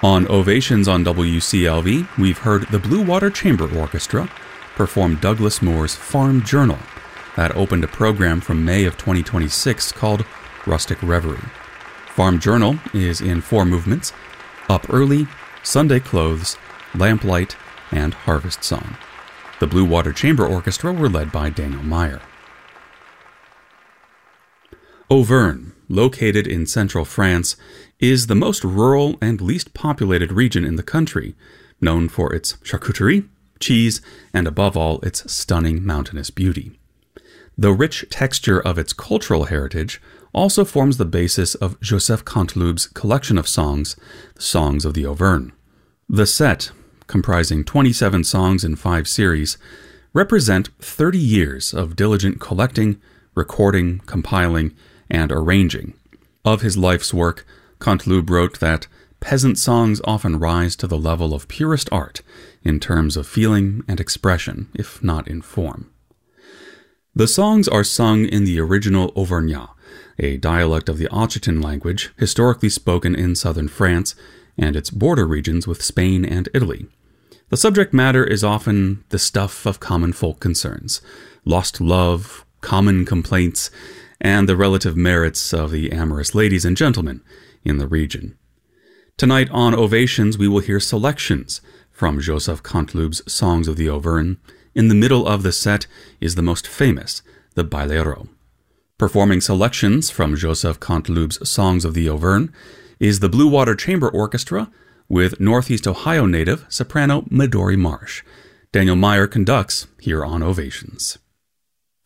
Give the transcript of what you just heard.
On Ovations on WCLV, we've heard the Blue Water Chamber Orchestra perform Douglas Moore's Farm Journal that opened a program from May of 2026 called Rustic Reverie. Farm Journal is in 4 movements: Up Early, Sunday Clothes, Lamplight, and Harvest Song. The Blue Water Chamber Orchestra were led by Daniel Meyer. Auvergne, located in central France, is the most rural and least populated region in the country, known for its charcuterie, cheese, and above all, its stunning mountainous beauty. The rich texture of its cultural heritage also forms the basis of Joseph Canteloup's collection of songs, the Songs of the Auvergne. The set, comprising 27 songs in 5 series, represent 30 years of diligent collecting, recording, compiling, and arranging. Of his life's work, Canteloup wrote that peasant songs often rise to the level of purest art in terms of feeling and expression, if not in form. The songs are sung in the original Auvergnat, a dialect of the Occitan language historically spoken in southern France and its border regions with Spain and Italy. The subject matter is often the stuff of common folk concerns, lost love, common complaints, and the relative merits of the amorous ladies and gentlemen in the region. Tonight on Ovations, we will hear selections from Joseph Canteloup's Songs of the Auvergne. In the middle of the set is the most famous, the Bailero. Performing selections from Joseph Canteloup's Songs of the Auvergne is the Blue Water Chamber Orchestra with Northeast Ohio native soprano Midori Marsh. Daniel Meyer conducts here on Ovations.